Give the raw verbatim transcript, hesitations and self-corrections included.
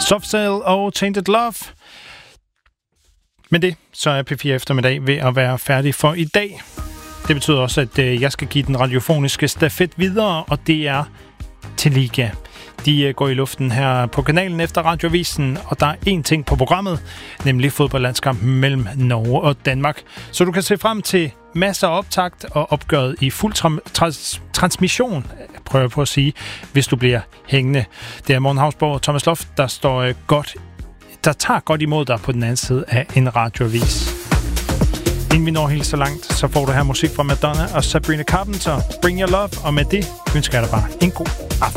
Soft Cell og Tainted Love. Men det, så er P fire Eftermiddag ved at være færdig for i dag. Det betyder også, at øh, jeg skal give den radiofoniske stafet videre, og det er til Liga. De øh, går i luften her på kanalen efter Radioavisen, og der er én ting på programmet, nemlig fodboldlandskampen mellem Norge og Danmark. Så du kan se frem til masser af optakt og opgøret i fuld tra- trans- transmission, prøver jeg på at sige, hvis du bliver hængende. Det er Morten Hausborg og Thomas Loft, der står øh, godt, der tager godt imod dig på den anden side af en radioavis. Inden vi når helt så langt, så får du her musik fra Madonna og Sabrina Carpenter, Bring Your Love, og med det ønsker jeg dig bare en god aften.